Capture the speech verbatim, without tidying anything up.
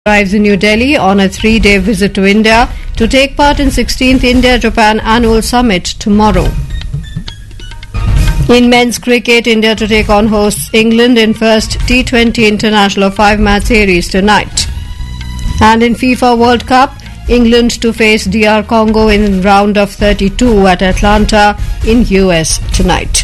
arrives in New Delhi on a three-day visit to India to take part in sixteenth India-Japan Annual Summit tomorrow. In men's cricket, India to take on hosts England in first T twenty International five-match series tonight. And in FIFA World Cup, England to face D R Congo in round of thirty-two at Atlanta in U S tonight.